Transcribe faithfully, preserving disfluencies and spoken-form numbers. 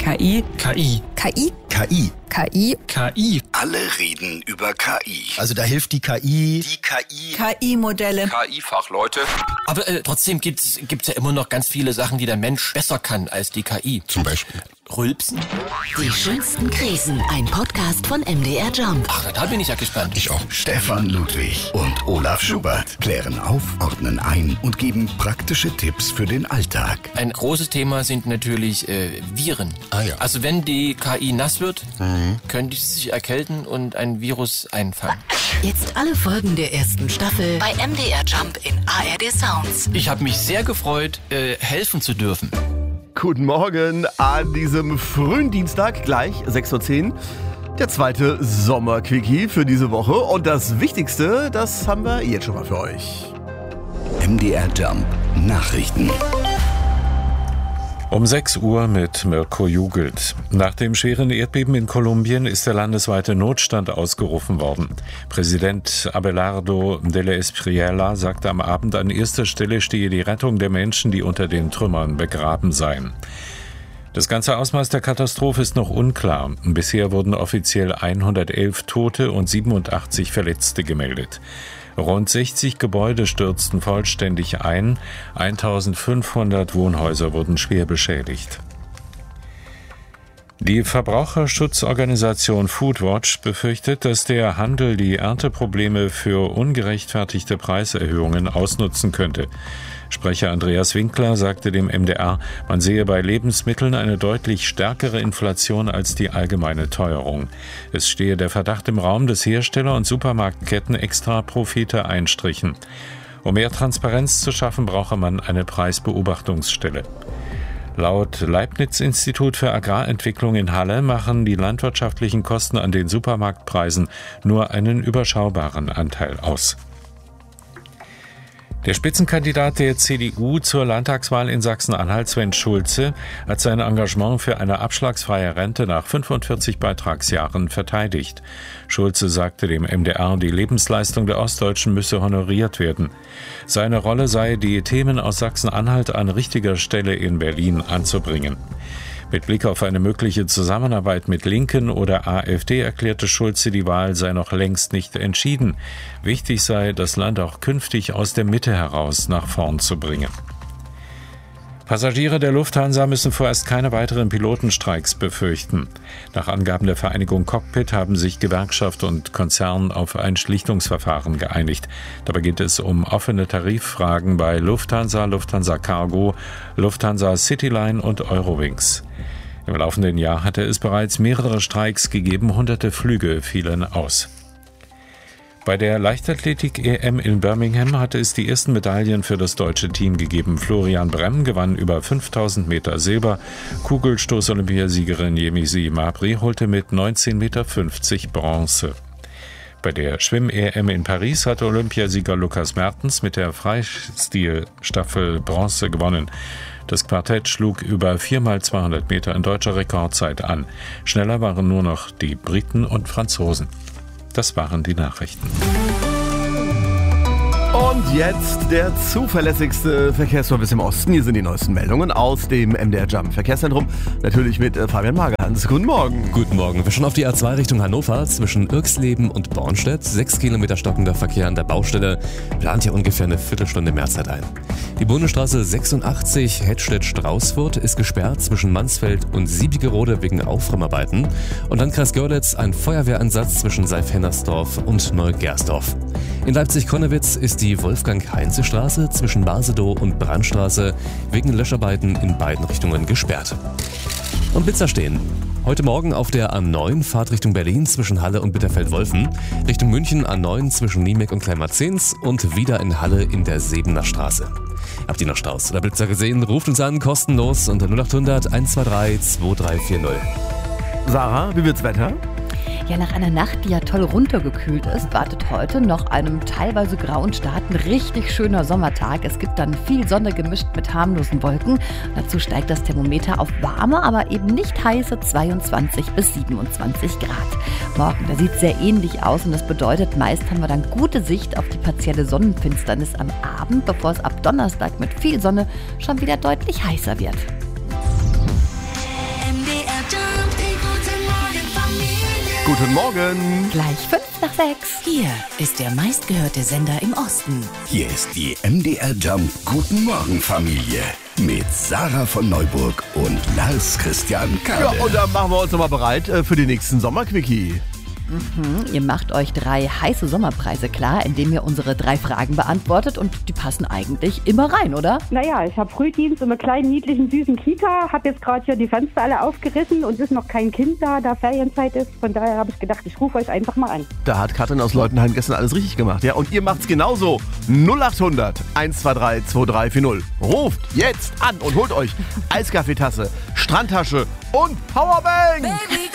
K I. K I. K I. K I. K I. K I. Alle reden über K I. Also da hilft die K I. Die K I. K I-Modelle. K I-Fachleute. Aber äh, trotzdem gibt's gibt's ja immer noch ganz viele Sachen, die der Mensch besser kann als die K I. Zum Beispiel. Rülpsen? Die schönsten Krisen. Ein Podcast von M D R Jump. Ach, na, da bin ich ja gespannt. Ich auch. Stefan Ludwig und Olaf Schubert klären auf, ordnen ein und geben praktische Tipps für den Alltag. Ein großes Thema sind natürlich äh, Viren. Ah ja. Also wenn die K I nass wird, mhm. könnte sie sich erkälten und ein Virus einfangen. Jetzt alle Folgen der ersten Staffel bei M D R Jump in A R D Sounds. Ich habe mich sehr gefreut, äh, helfen zu dürfen. Guten Morgen an diesem frühen Dienstag, gleich sechs Uhr zehn. Der zweite Sommer-Quickie für diese Woche. Und das Wichtigste, das haben wir jetzt schon mal für euch. M D R Jump Nachrichten. Um sechs Uhr mit Mirko Jugelt. Nach dem schweren Erdbeben in Kolumbien ist der landesweite Notstand ausgerufen worden. Präsident Abelardo de la Espriella sagte am Abend, an erster Stelle stehe die Rettung der Menschen, die unter den Trümmern begraben seien. Das ganze Ausmaß der Katastrophe ist noch unklar. Bisher wurden offiziell hundertelf Tote und siebenundachtzig Verletzte gemeldet. Rund sechzig Gebäude stürzten vollständig ein, eintausendfünfhundert Wohnhäuser wurden schwer beschädigt. Die Verbraucherschutzorganisation Foodwatch befürchtet, dass der Handel die Ernteprobleme für ungerechtfertigte Preiserhöhungen ausnutzen könnte. Sprecher Andreas Winkler sagte dem M D R, man sehe bei Lebensmitteln eine deutlich stärkere Inflation als die allgemeine Teuerung. Es stehe der Verdacht im Raum, dass Hersteller und Supermarktketten extra Profite einstrichen. Um mehr Transparenz zu schaffen, brauche man eine Preisbeobachtungsstelle. Laut Leibniz-Institut für Agrarentwicklung in Halle machen die landwirtschaftlichen Kosten an den Supermarktpreisen nur einen überschaubaren Anteil aus. Der Spitzenkandidat der C D U zur Landtagswahl in Sachsen-Anhalt, Sven Schulze, hat sein Engagement für eine abschlagsfreie Rente nach fünfundvierzig Beitragsjahren verteidigt. Schulze sagte dem M D R, die Lebensleistung der Ostdeutschen müsse honoriert werden. Seine Rolle sei, die Themen aus Sachsen-Anhalt an richtiger Stelle in Berlin anzubringen. Mit Blick auf eine mögliche Zusammenarbeit mit Linken oder AfD erklärte Schulze, die Wahl sei noch längst nicht entschieden. Wichtig sei, das Land auch künftig aus der Mitte heraus nach vorn zu bringen. Passagiere der Lufthansa müssen vorerst keine weiteren Pilotenstreiks befürchten. Nach Angaben der Vereinigung Cockpit haben sich Gewerkschaft und Konzern auf ein Schlichtungsverfahren geeinigt. Dabei geht es um offene Tariffragen bei Lufthansa, Lufthansa Cargo, Lufthansa Cityline und Eurowings. Im laufenden Jahr hatte es bereits mehrere Streiks gegeben, hunderte Flüge fielen aus. Bei der Leichtathletik-E M in Birmingham hatte es die ersten Medaillen für das deutsche Team gegeben. Florian Bremm gewann über fünftausend Meter Silber. Kugelstoß-Olympiasiegerin Yemisi Mabry holte mit neunzehn Meter fünfzig Bronze. Bei der Schwimm-E M in Paris hatte Olympiasieger Lukas Mertens mit der Freistil-Staffel Bronze gewonnen. Das Quartett schlug über vier mal zweihundert Meter in deutscher Rekordzeit an. Schneller waren nur noch die Briten und Franzosen. Das waren die Nachrichten. Und jetzt der zuverlässigste Verkehrsservice im Osten. Hier sind die neuesten Meldungen aus dem M D R Jump Verkehrszentrum. Natürlich mit äh, Fabian Magerhans. Guten Morgen. Guten Morgen. Wir schauen auf die A zwei Richtung Hannover zwischen Irxleben und Bornstedt. Sechs Kilometer stockender Verkehr an der Baustelle. Plant hier ungefähr eine Viertelstunde Mehrzeit ein. Die Bundesstraße sechsundachtzig Hettstedt-Straußfurt ist gesperrt zwischen Mansfeld und Siebigerode wegen Aufräumarbeiten. Und Landkreis Görlitz ein Feuerwehreinsatz zwischen Seif-Hennersdorf und Neugersdorf. In Leipzig-Konnewitz ist die Wolfgang-Heinze-Straße zwischen Basedow und Brandstraße wegen Löscharbeiten in beiden Richtungen gesperrt. Und Blitzer stehen. Heute Morgen auf der A neun Fahrt Richtung Berlin zwischen Halle und Bitterfeld-Wolfen, Richtung München A neun zwischen Niemek und Kleinmarzens und wieder in Halle in der Sebener Straße. Habt ihr noch Staus oder Blitzer gesehen? Ruft uns an, kostenlos unter null acht hundert eins zwei drei zwei drei vier null. Sarah, wie wird's Wetter? Ja, nach einer Nacht, die ja toll runtergekühlt ist, wartet heute noch einem teilweise grauen Start ein richtig schöner Sommertag. Es gibt dann viel Sonne gemischt mit harmlosen Wolken. Dazu steigt das Thermometer auf warme, aber eben nicht heiße zweiundzwanzig bis siebenundzwanzig Grad. Morgen, der sieht sehr ähnlich aus und das bedeutet, meist haben wir dann gute Sicht auf die partielle Sonnenfinsternis am Abend, bevor es ab Donnerstag mit viel Sonne schon wieder deutlich heißer wird. M D R Guten Morgen. Gleich fünf nach sechs. Hier ist der meistgehörte Sender im Osten. Hier ist die M D R Jump Guten Morgen Familie mit Sarah von Neuburg und Lars Christian Kade. Ja, und dann machen wir uns nochmal bereit äh, für den nächsten Sommerquickie. Mhm, ihr macht euch drei heiße Sommerpreise klar, indem ihr unsere drei Fragen beantwortet und die passen eigentlich immer rein, oder? Naja, ich habe Frühdienst in einer kleinen, niedlichen, süßen Kita, habe jetzt gerade hier die Fenster alle aufgerissen und ist noch kein Kind da, da Ferienzeit ist. Von daher habe ich gedacht, ich rufe euch einfach mal an. Da hat Katrin aus Leutenheim gestern alles richtig gemacht, ja? Und ihr macht's genauso. null acht hundert eins zwei drei zwei drei vier null. Ruft jetzt an und holt euch Eiskaffeetasse, Strandtasche und Powerbank. Baby,